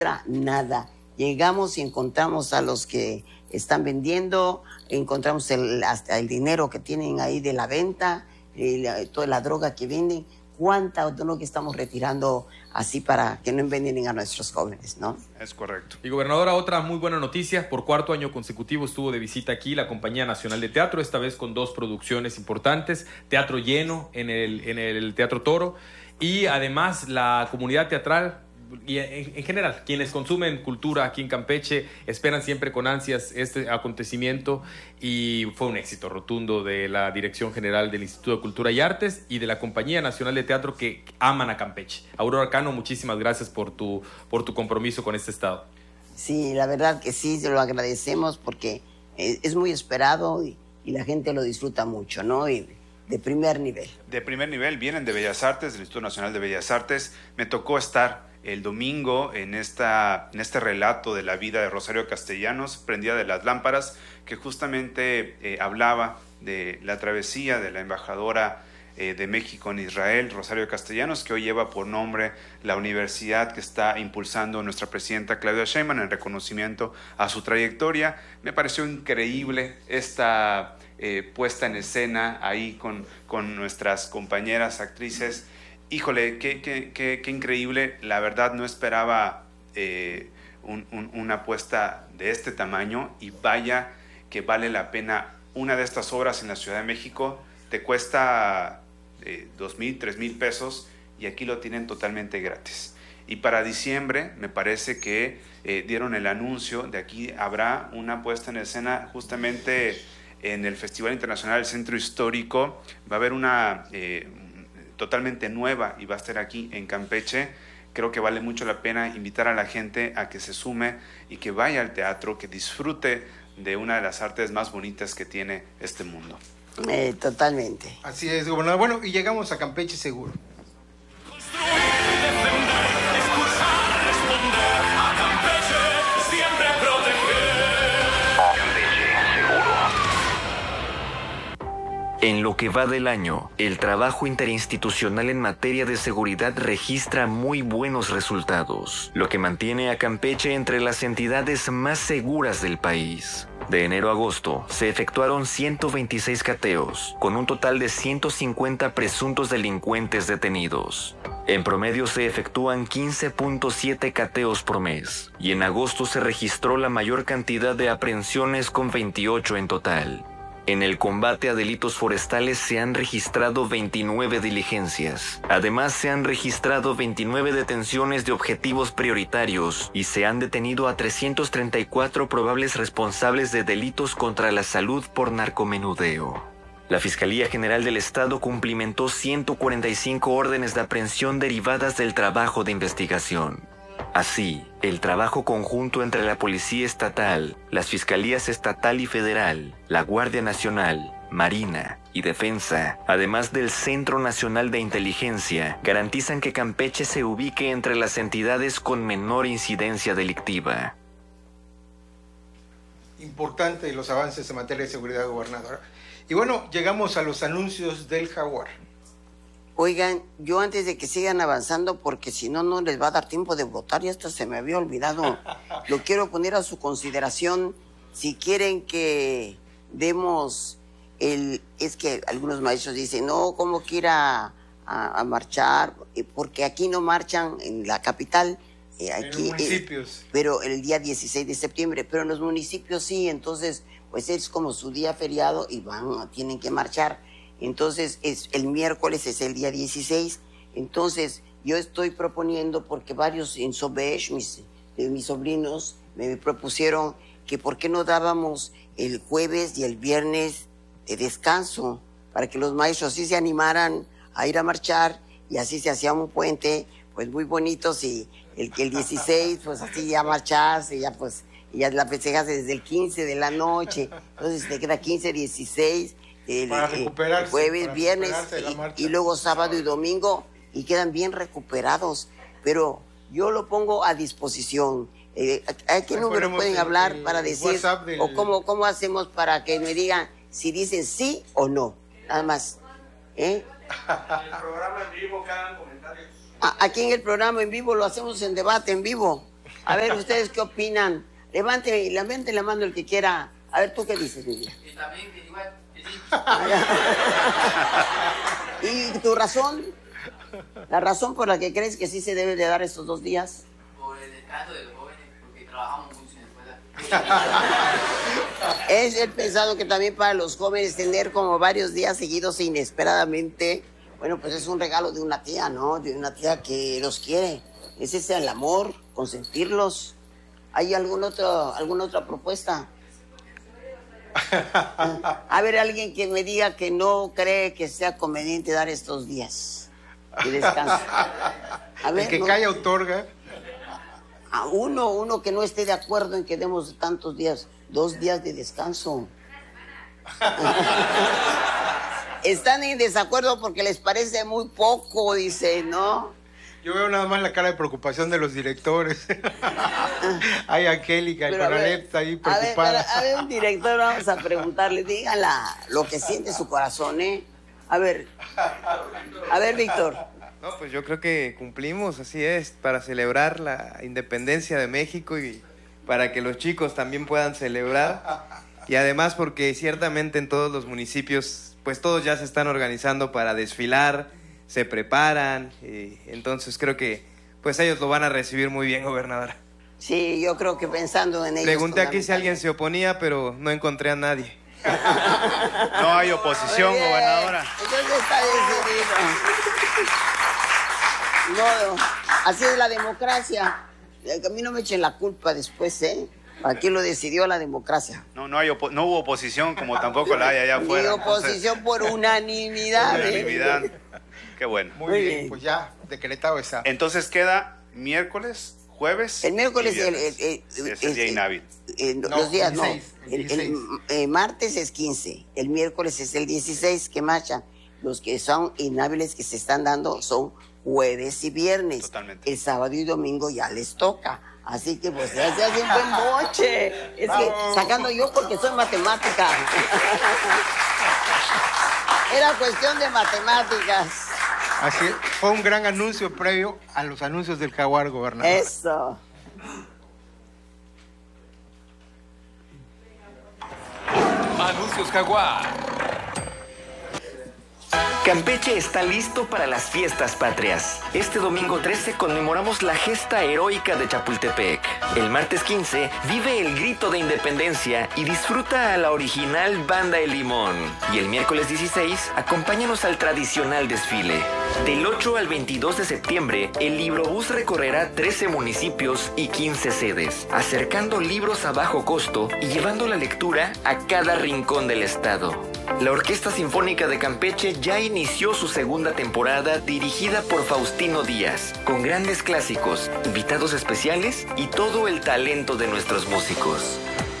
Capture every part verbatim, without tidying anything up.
Nada. Llegamos y encontramos a los que están vendiendo, encontramos el, hasta el dinero que tienen ahí de la venta, el, toda la droga que venden. ¿Cuánta droga estamos retirando así para que no envenenen a nuestros jóvenes, no? Es correcto. Y gobernadora, otra muy buena noticia. Por cuarto año consecutivo estuvo de visita aquí la Compañía Nacional de Teatro, esta vez con dos producciones importantes, teatro lleno en el, en el Teatro Toro, y además la comunidad teatral y en, en general, quienes consumen cultura aquí en Campeche esperan siempre con ansias este acontecimiento, y fue un éxito rotundo de la Dirección General del Instituto de Cultura y Artes y de la Compañía Nacional de Teatro, que aman a Campeche. Aurora Cano, muchísimas gracias por tu, por tu compromiso con este estado. Sí, la verdad que sí, se lo agradecemos porque es muy esperado y, y la gente lo disfruta mucho, ¿no? Y de primer nivel. De primer nivel, vienen de Bellas Artes, del Instituto Nacional de Bellas Artes. Me tocó estar el domingo en, esta, en este relato de la vida de Rosario Castellanos, Prendida de las Lámparas, que justamente eh, hablaba de la travesía de la embajadora eh, de México en Israel, Rosario Castellanos, que hoy lleva por nombre la universidad que está impulsando nuestra presidenta Claudia Sheinbaum en reconocimiento a su trayectoria. Me pareció increíble esta eh, puesta en escena ahí con, con nuestras compañeras actrices. Híjole, qué, qué, qué, qué increíble. La verdad no esperaba eh, un, un, una apuesta de este tamaño, y vaya que vale la pena. Una de estas obras en la Ciudad de México te cuesta eh, dos mil, tres mil pesos, y aquí lo tienen totalmente gratis. Y para diciembre me parece que eh, dieron el anuncio de aquí habrá una puesta en escena justamente en el Festival Internacional del Centro Histórico. Va a haber una eh, totalmente nueva y va a estar aquí en Campeche. Creo que vale mucho la pena invitar a la gente a que se sume y que vaya al teatro, que disfrute de una de las artes más bonitas que tiene este mundo. Eh, totalmente. Así es, gobernador. Bueno, y llegamos a Campeche seguro. En lo que va del año, el trabajo interinstitucional en materia de seguridad registra muy buenos resultados, lo que mantiene a Campeche entre las entidades más seguras del país. De enero a agosto, se efectuaron ciento veintiséis cateos, con un total de ciento cincuenta presuntos delincuentes detenidos. En promedio se efectúan quince punto siete cateos por mes, y en agosto se registró la mayor cantidad de aprehensiones con veintiocho en total. En el combate a delitos forestales se han registrado veintinueve diligencias. Además, se han registrado veintinueve detenciones de objetivos prioritarios y se han detenido a trescientos treinta y cuatro probables responsables de delitos contra la salud por narcomenudeo. La Fiscalía General del Estado cumplimentó ciento cuarenta y cinco órdenes de aprehensión derivadas del trabajo de investigación. Así, el trabajo conjunto entre la Policía Estatal, las Fiscalías Estatal y Federal, la Guardia Nacional, Marina y Defensa, además del Centro Nacional de Inteligencia, garantizan que Campeche se ubique entre las entidades con menor incidencia delictiva. Importante los avances en materia de seguridad, gobernadora. Y bueno, llegamos a los anuncios del Jaguar. Oigan, yo antes de que sigan avanzando, porque si no, no les va a dar tiempo de votar, y hasta se me había olvidado, lo quiero poner a su consideración. Si quieren que demos el... Es que algunos maestros dicen, no, ¿cómo que ir a, a, a marchar? Porque aquí no marchan en la capital. Eh, aquí, en los municipios. Eh, pero el día dieciséis de septiembre, pero en los municipios sí, entonces, pues es como su día feriado y van, tienen que marchar. Entonces, es, el miércoles es el día dieciséis. Entonces, yo estoy proponiendo, porque varios en Sobesh, mis, de mis sobrinos, me propusieron que por qué no dábamos el jueves y el viernes de descanso, para que los maestros sí se animaran a ir a marchar, y así se hacía un puente, pues muy bonito, y el que el dieciséis, pues así ya marcharse, ya pues, ya la festejas desde el quince de la noche, entonces te queda quince, dieciséis, El, para recuperarse, el jueves, para viernes y, y luego sábado y domingo, y quedan bien recuperados. Pero yo lo pongo a disposición. Eh, ¿A qué número pueden el, hablar el para decir del... o cómo, cómo hacemos para que me digan si dicen sí o no? Nada más. ¿Eh? En el programa en vivo, cada comentario. Aquí en el programa en vivo lo hacemos en debate en vivo. A ver, ¿ustedes qué opinan? Levante, levante la mano el que quiera. A ver, ¿tú qué dices, Lidia? Y también, que igual, que sí. ¿Y tu razón? ¿La razón por la que crees que sí se debe de dar estos dos días? Por el descanso de los jóvenes, porque trabajamos mucho en la escuela. Es el pensado que también para los jóvenes tener como varios días seguidos e inesperadamente, bueno, pues es un regalo de una tía, ¿no? De una tía que los quiere. Es ese el amor, consentirlos. ¿Hay algún otro, alguna otra propuesta? A ver, alguien que me diga que no cree que sea conveniente dar estos días de descanso. A ver, el que ¿no? calla otorga. A uno, uno que no esté de acuerdo en que demos tantos días, dos días de descanso. Están en desacuerdo porque les parece muy poco, dice, ¿no? Yo veo nada más la cara de preocupación de los directores. Hay Angélica, el Conalep está ahí preocupada. A ver, a ver, un director, vamos a preguntarle, dígala lo que siente su corazón, ¿eh? A ver, a ver, Víctor. No, pues yo creo que cumplimos, así es, para celebrar la independencia de México y para que los chicos también puedan celebrar. Y además porque ciertamente en todos los municipios, pues todos ya se están organizando para desfilar, se preparan, y entonces creo que pues ellos lo van a recibir muy bien, gobernadora. Sí, yo creo que pensando en ellos. Pregunté aquí si alguien se oponía, pero no encontré a nadie. No hay oposición, Oye, gobernadora. Entonces está decidido. No, así es la democracia. A mí no me echen la culpa después, ¿eh? Aquí lo decidió la democracia. No, no, hay opo- no hubo oposición, como tampoco la hay allá Ni afuera. oposición entonces, por unanimidad. ¿eh? unanimidad. Qué bueno. Muy Muy bien, bien. pues ya, decretado está. Entonces queda miércoles, jueves. El miércoles y el, viernes. el- el- es el día este, inhábil. eh, No, los días no. dieciséis, el El, el, dieciséis. eh, martes es quince, el miércoles es el dieciséis que marchan. Los que son inhábiles que se están dando son jueves y viernes. Totalmente. El sábado y domingo ya les toca. Así que pues ya se hace un buen boche. Es que sacando yo porque soy matemática. Era cuestión de matemáticas. Así es, fue un gran anuncio previo a los anuncios del Jaguar, gobernador. Eso. Anuncios Jaguar. Campeche está listo para las fiestas patrias. Este domingo trece conmemoramos la gesta heroica de Chapultepec. El martes quince vive el grito de independencia y disfruta a la original Banda El Limón. Y el miércoles dieciséis acompáñanos al tradicional desfile. Del ocho al veintidós de septiembre, el Librobús recorrerá trece municipios y quince sedes, acercando libros a bajo costo y llevando la lectura a cada rincón del estado. La Orquesta Sinfónica de Campeche ya inició su segunda temporada dirigida por Faustino Díaz, con grandes clásicos, invitados especiales y todo el talento de nuestros músicos.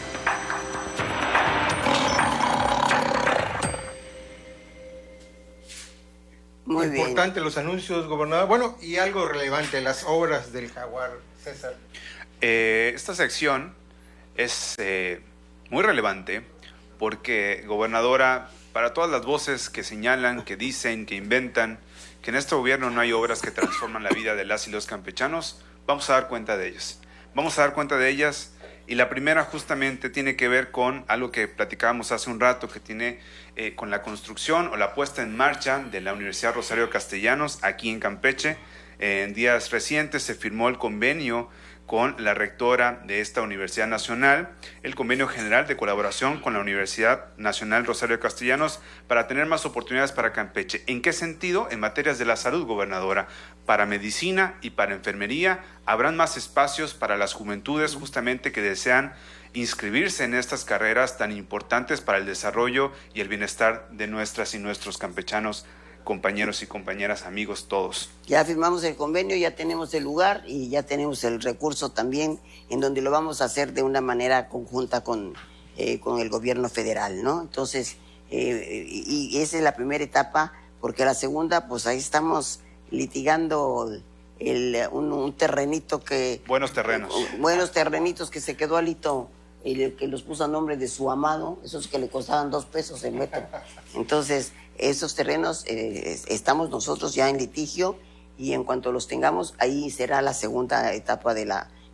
Muy bien. Importante los anuncios, gobernador. Bueno, y algo relevante, las obras del Jaguar, César. Eh, esta sección es eh, muy relevante porque, gobernadora, para todas las voces que señalan, que dicen, que inventan, que en este gobierno no hay obras que transforman la vida de las y los campechanos, vamos a dar cuenta de ellas. Vamos a dar cuenta de ellas y la primera justamente tiene que ver con algo que platicábamos hace un rato, que tiene eh, con la construcción o la puesta en marcha de la Universidad Rosario Castellanos aquí en Campeche. Eh, en días recientes se firmó el convenio con la rectora de esta Universidad Nacional, el convenio general de colaboración con la Universidad Nacional Rosario Castellanos para tener más oportunidades para Campeche. ¿En qué sentido? En materias de la salud, gobernadora. Para medicina y para enfermería habrán más espacios para las juventudes justamente que desean inscribirse en estas carreras tan importantes para el desarrollo y el bienestar de nuestras y nuestros campechanos, compañeros y compañeras, amigos, todos. Ya firmamos el convenio, ya tenemos el lugar y ya tenemos el recurso también en donde lo vamos a hacer de una manera conjunta con, eh, con el gobierno federal, ¿no? Entonces, eh, y, y esa es la primera etapa, porque la segunda, pues ahí estamos litigando el, un, un terrenito que... Buenos terrenos. Buenos terrenitos que se quedó Alito, el que los puso a nombre de su amado, esos que le costaban dos pesos el metro. Entonces, esos terrenos eh, estamos nosotros ya en litigio y en cuanto los tengamos, ahí será la segunda etapa de la...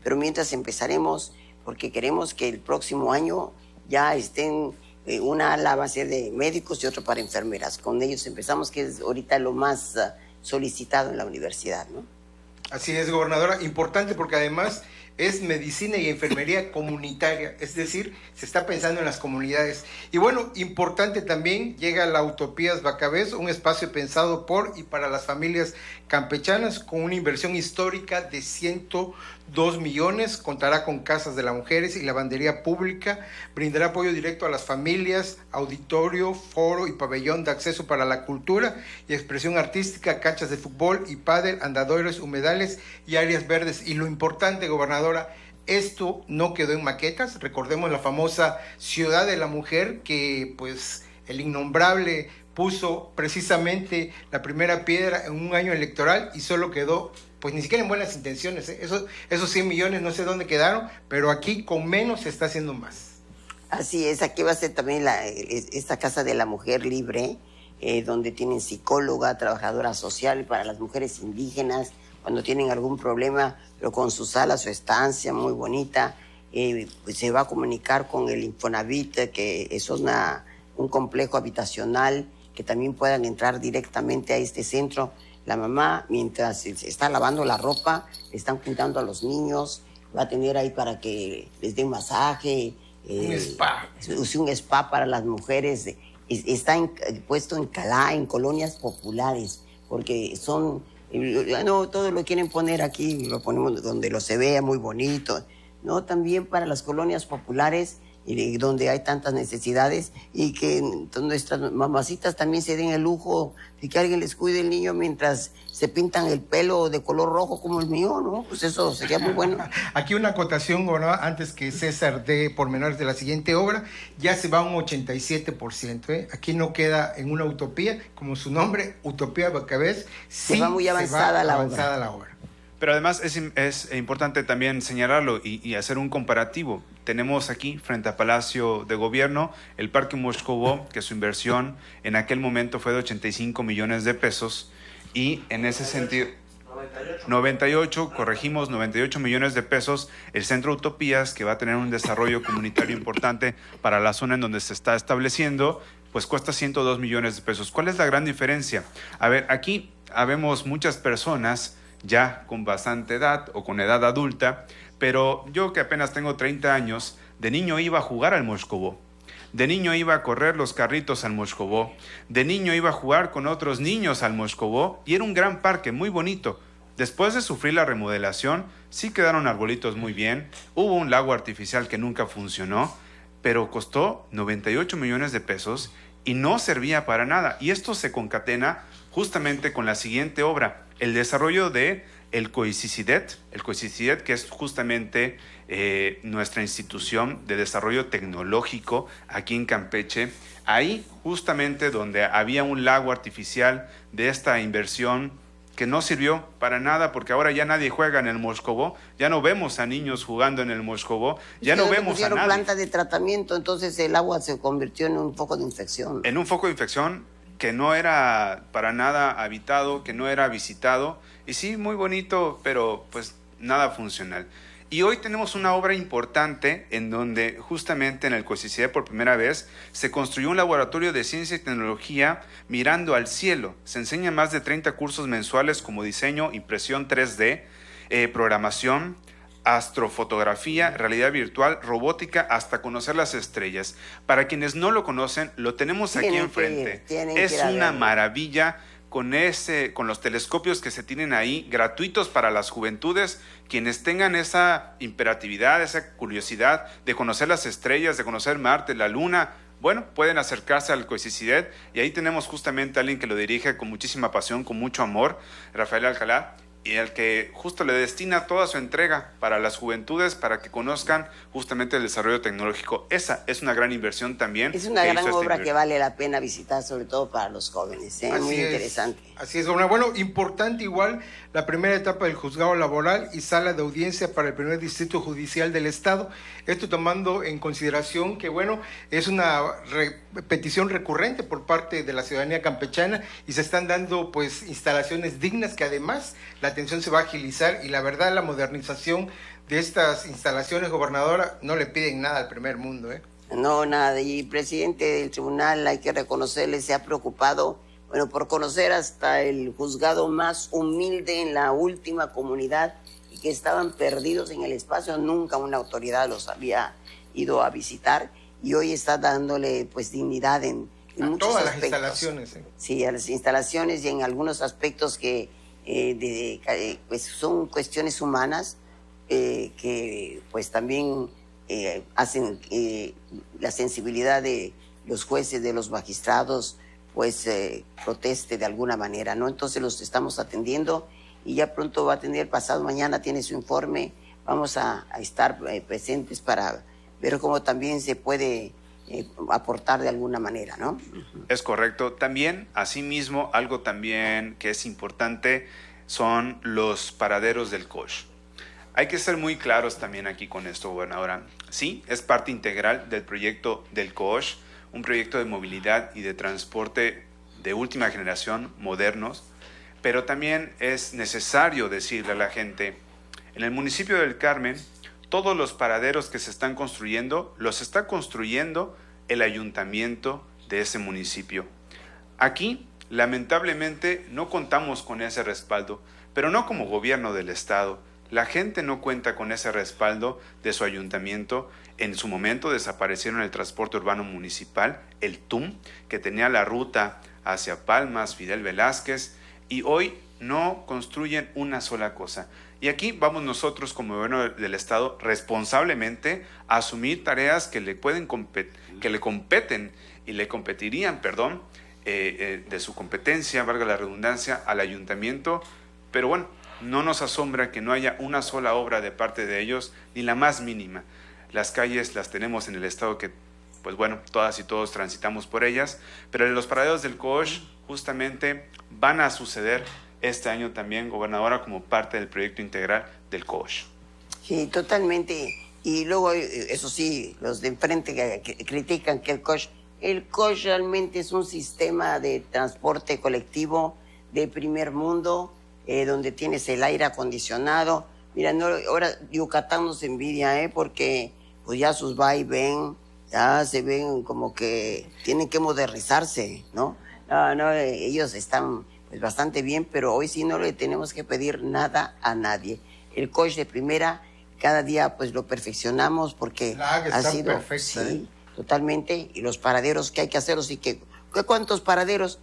pero mientras empezaremos, porque queremos que el próximo año ya estén, eh, una ala va a ser de médicos y otro para enfermeras. Con ellos empezamos, que es ahorita lo más uh, solicitado en la universidad, ¿no? Así es, gobernadora, importante porque además es medicina y enfermería comunitaria, es decir, se está pensando en las comunidades. Y bueno, importante también, llega la Utopías Bacabés, un espacio pensado por y para las familias campechanas con una inversión histórica de ciento dos millones, contará con casas de las mujeres y lavandería pública, brindará apoyo directo a las familias, auditorio, foro y pabellón de acceso para la cultura y expresión artística, canchas de fútbol y pádel, andadores, humedales y áreas verdes. Y lo importante, gobernadora, esto no quedó en maquetas, recordemos la famosa Ciudad de la Mujer que pues el innombrable puso precisamente la primera piedra en un año electoral y solo quedó pues ni siquiera en buenas intenciones, ¿eh? Eso, esos cien millones no sé dónde quedaron, pero aquí con menos se está haciendo más. Así es, aquí va a ser también la, esta Casa de la Mujer Libre, eh, donde tienen psicóloga, trabajadora social para las mujeres indígenas, cuando tienen algún problema, pero con su sala, su estancia muy bonita, eh, pues se va a comunicar con el Infonavit, que es una, un complejo habitacional, que también puedan entrar directamente a este centro. La mamá, mientras se está lavando la ropa, le están pintando a los niños, va a tener ahí para que les den masaje. Un eh, spa. Un spa para las mujeres. Está en, puesto en Calá, en colonias populares, porque son... No, todo lo quieren poner aquí, lo ponemos donde lo se vea muy bonito. No, también para las colonias populares, y donde hay tantas necesidades, y que nuestras mamacitas también se den el lujo de que alguien les cuide el niño mientras se pintan el pelo de color rojo como el mío, ¿no? Pues eso sería muy bueno. Aquí una acotación, gobernador, antes que César dé pormenores de la siguiente obra, ya se va a un ochenta y siete por ciento, ¿eh? Aquí no queda en una utopía, como su nombre, Utopía Bacabés, sí se va muy avanzada, se va la, avanzada obra. la obra. Pero además es, es importante también señalarlo y, y hacer un comparativo. Tenemos aquí, frente a Palacio de Gobierno, el Parque Moscobó, que su inversión en aquel momento fue de ochenta y cinco millones de pesos, y en ese sentido... noventa y ocho, corregimos, noventa y ocho millones de pesos. El Centro Utopías, que va a tener un desarrollo comunitario importante para la zona en donde se está estableciendo, pues cuesta ciento dos millones de pesos. ¿Cuál es la gran diferencia? A ver, aquí habemos muchas personas ya con bastante edad o con edad adulta, pero yo que apenas tengo treinta años, de niño iba a jugar al Moscobó, de niño iba a correr los carritos al Moscobó, de niño iba a jugar con otros niños al Moscobó, y era un gran parque muy bonito. Después de sufrir la remodelación, sí quedaron arbolitos muy bien, hubo un lago artificial que nunca funcionó, pero costó noventa y ocho millones de pesos y no servía para nada. Y esto se concatena justamente con la siguiente obra, el desarrollo de el COICICIDET, el COICICIDET, que es justamente eh, nuestra institución de desarrollo tecnológico aquí en Campeche. Ahí justamente donde había un lago artificial de esta inversión que no sirvió para nada, porque ahora ya nadie juega en el Moscobó, ya no vemos a niños jugando en el Moscobó, ya no vemos a nadie. Planta de tratamiento, entonces el agua se convirtió en un foco de infección. En un foco de infección que no era para nada habitado, que no era visitado, y sí, muy bonito, pero pues nada funcional. Y hoy tenemos una obra importante en donde justamente en el COICICIDET por primera vez se construyó un laboratorio de ciencia y tecnología mirando al cielo. Se enseñan más de treinta cursos mensuales como diseño, impresión tres D, eh, programación, astrofotografía, realidad virtual, robótica, hasta conocer las estrellas. Para quienes no lo conocen, lo tenemos aquí Tienen enfrente. que ir, Es que ir a una verlo. maravilla con ese, con los telescopios que se tienen ahí, gratuitos para las juventudes, quienes tengan esa imperatividad, esa curiosidad de conocer las estrellas, de conocer Marte, la Luna. Bueno, pueden acercarse al COICICIDET y ahí tenemos justamente a alguien que lo dirige con muchísima pasión, con mucho amor, Rafael Alcalá, y el que justo le destina toda su entrega para las juventudes, para que conozcan justamente el desarrollo tecnológico. Esa es una gran inversión también. Es una que gran hizo esta obra que inversión. vale la pena visitar, sobre todo para los jóvenes, ¿eh? Muy Así es, interesante. Así es, gobernador. Bueno, importante igual la primera etapa del juzgado laboral y sala de audiencia para el primer distrito judicial del Estado. Esto tomando en consideración que, bueno, es una re- petición recurrente por parte de la ciudadanía campechana y se están dando, pues, instalaciones dignas que además la atención se va a agilizar y la verdad la modernización de estas instalaciones, gobernadora, no le piden nada al primer mundo, ¿eh? No, nada. Y el presidente del tribunal, hay que reconocerle, se ha preocupado, bueno, por conocer hasta el juzgado más humilde en la última comunidad y que estaban perdidos en el espacio. Nunca una autoridad los había ido a visitar y hoy está dándole pues dignidad en, en a muchos todas aspectos. las instalaciones. ¿eh? Sí, a las instalaciones y en algunos aspectos que eh, de, eh, pues son cuestiones humanas eh, que pues también eh, hacen eh, la sensibilidad de los jueces, de los magistrados, pues eh, proteste de alguna manera, ¿no? Entonces los estamos atendiendo y ya pronto va a tener, pasado mañana tiene su informe, vamos a, a estar eh, presentes para ver cómo también se puede eh, aportar de alguna manera, ¿no? Es correcto. También, asimismo, algo también que es importante son los paraderos del coche. Hay que ser muy claros también aquí con esto, gobernadora. Sí, es parte integral del proyecto del coche, un proyecto de movilidad y de transporte de última generación, modernos, pero también es necesario decirle a la gente, en el municipio del Carmen, todos los paraderos que se están construyendo, los está construyendo el ayuntamiento de ese municipio. Aquí, lamentablemente, no contamos con ese respaldo, pero no como gobierno del estado. La gente no cuenta con ese respaldo de su ayuntamiento. En su momento desaparecieron el transporte urbano municipal, el T U M, que tenía la ruta hacia Palmas, Fidel Velázquez, y hoy no construyen una sola cosa. Y aquí vamos nosotros como gobierno del estado responsablemente a asumir tareas que le pueden compet- que le competen y le competirían, perdón, eh, eh, de su competencia, valga la redundancia, al ayuntamiento. Pero bueno, no nos asombra que no haya una sola obra de parte de ellos, ni la más mínima. Las calles las tenemos en el estado que, pues bueno, todas y todos transitamos por ellas, pero en los paraderos del coche justamente van a suceder este año también, gobernadora, como parte del proyecto integral del coche. Sí, totalmente. Y luego, eso sí, los de enfrente que, que critican que el coche, el coche realmente es un sistema de transporte colectivo de primer mundo, eh, donde tienes el aire acondicionado. Mira, no, ahora Yucatán nos envidia, ¿eh? Porque pues ya sus va y ven, ya se ven como que tienen que modernizarse, ¿no? No, no, ellos están pues bastante bien, pero hoy sí no le tenemos que pedir nada a nadie. El coche de primera, cada día pues lo perfeccionamos porque La que ha está sido, perfecta, sí, ¿eh? Totalmente, y los paraderos que hay que hacerlos y que, ¿qué cuántos paraderos?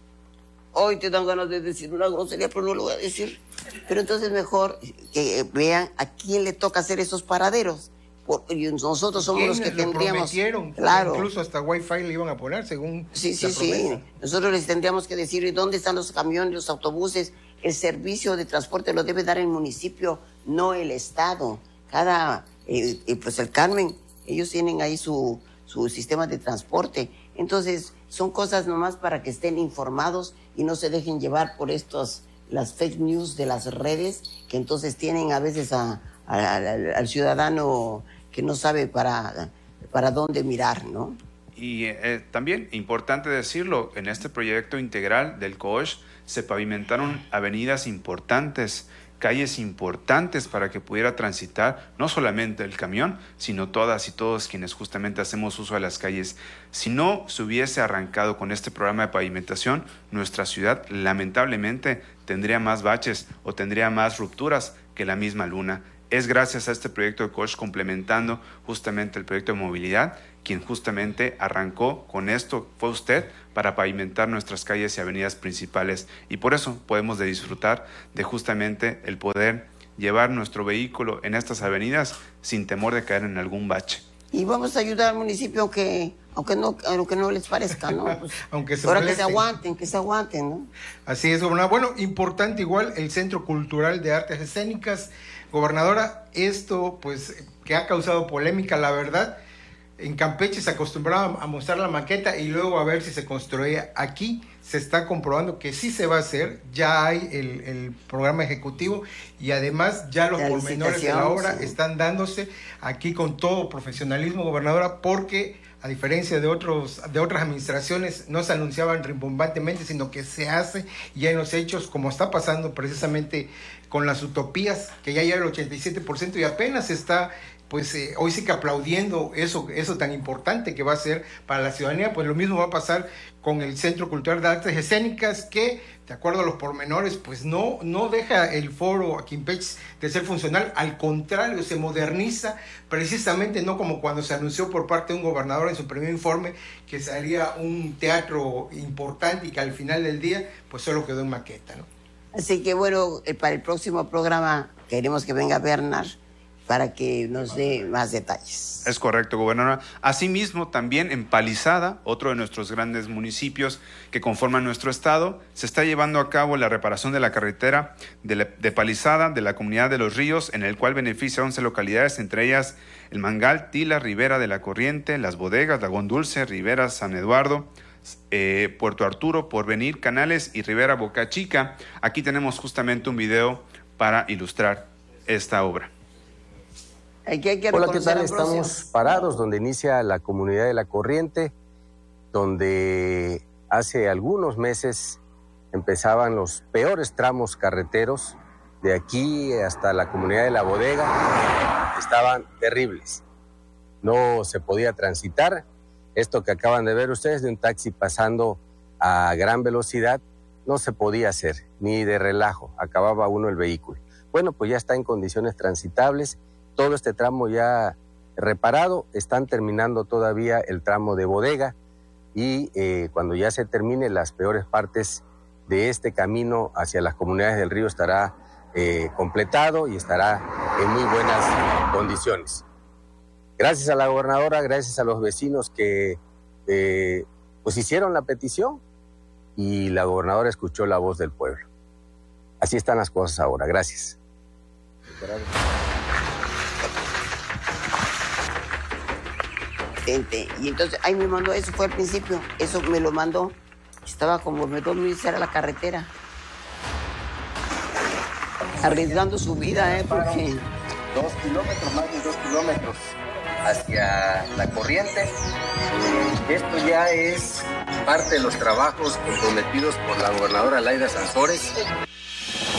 Hoy te dan ganas de decir una grosería, pero no lo voy a decir. Pero entonces mejor que vean a quién le toca hacer esos paraderos. Por, y nosotros somos los que ¿Quiénes lo tendríamos. prometieron? Claro. Incluso hasta Wi-Fi le iban a poner, según Sí, sí, la sí. promesa. Nosotros les tendríamos que decir, ¿y dónde están los camiones, los autobuses? El servicio de transporte lo debe dar el municipio, no el Estado. Cada, eh, eh, pues el Carmen, ellos tienen ahí su, su sistema de transporte. Entonces, son cosas nomás para que estén informados y no se dejen llevar por estos, las fake news de las redes, que entonces tienen a veces a, a, a, al ciudadano que no sabe para, para dónde mirar, ¿no? Y eh, también, importante decirlo, en este proyecto integral del coche se pavimentaron avenidas importantes, calles importantes para que pudiera transitar no solamente el camión, sino todas y todos quienes justamente hacemos uso de las calles. Si no se hubiese arrancado con este programa de pavimentación, nuestra ciudad lamentablemente tendría más baches o tendría más rupturas que la misma luna. Es gracias a este proyecto de coche, complementando justamente el proyecto de movilidad, quien justamente arrancó con esto, fue usted, para pavimentar nuestras calles y avenidas principales. Y por eso podemos de disfrutar de justamente el poder llevar nuestro vehículo en estas avenidas sin temor de caer en algún bache. Y vamos a ayudar al municipio aunque, aunque, no, aunque no les parezca, ¿no? Pues, Aunque se ahora que se molesten. aguanten, que se aguanten, ¿no? Así es, gobernadora. Bueno, importante igual el Centro Cultural de Artes Escénicas. Gobernadora, esto pues que ha causado polémica, la verdad. en Campeche se acostumbraba a mostrar la maqueta y luego a ver si se construía. Aquí se está comprobando que sí se va a hacer, ya hay el, el programa ejecutivo y además ya los La pormenores de la obra sí. están dándose aquí con todo profesionalismo, gobernadora, porque a diferencia de otros de otras administraciones no se anunciaban rimbombantemente, sino que se hace ya en los hechos, como está pasando precisamente con las utopías, que ya llega el ochenta y siete por ciento y apenas está pues eh, hoy sí que aplaudiendo eso, eso tan importante que va a ser para la ciudadanía. Pues lo mismo va a pasar con el Centro Cultural de Artes Escénicas, que de acuerdo a los pormenores pues no, no deja el foro aquí en Campeche de ser funcional, al contrario, se moderniza, precisamente no como cuando se anunció por parte de un gobernador en su primer informe que sería un teatro importante y que al final del día pues solo quedó en maqueta, ¿no? Así que bueno, eh, para el próximo programa queremos que venga Bernard para que nos dé más detalles. Es correcto, gobernadora. Asimismo, también en Palizada, otro de nuestros grandes municipios que conforman nuestro estado, se está llevando a cabo la reparación de la carretera de, la, de Palizada, de la comunidad de Los Ríos, en el cual beneficia a once localidades, entre ellas El Mangal, Tila, Ribera de la Corriente, Las Bodegas, Lagón Dulce, Ribera, San Eduardo, eh, Puerto Arturo, Porvenir, Canales y Ribera Boca Chica. Aquí tenemos justamente un video para ilustrar esta obra. Hay que, hay que Hola, ¿qué tal? Ambrosio. Estamos parados donde inicia la comunidad de La Corriente, donde hace algunos meses empezaban los peores tramos carreteros de aquí hasta la comunidad de La Bodega. Estaban terribles. No se podía transitar. Esto que acaban de ver ustedes de un taxi pasando a gran velocidad, no se podía hacer, ni de relajo. Acababa uno el vehículo. Bueno, pues ya está en condiciones transitables. Todo este tramo ya reparado, están terminando todavía el tramo de Bodega y eh, cuando ya se termine las peores partes de este camino hacia las comunidades del río estará eh, completado y estará en muy buenas condiciones. Gracias a la gobernadora, gracias a los vecinos que eh, pues hicieron la petición y la gobernadora escuchó la voz del pueblo. Así están las cosas ahora. Gracias. Gracias. Y entonces, ahí me mandó, eso fue al principio, eso me lo mandó, estaba como me dormí, era la carretera, arriesgando su vida, ¿eh? Porque... Dos kilómetros, más de dos kilómetros hacia La Corriente. Eh, esto ya es parte de los trabajos comprometidos por la gobernadora Laida Sansores.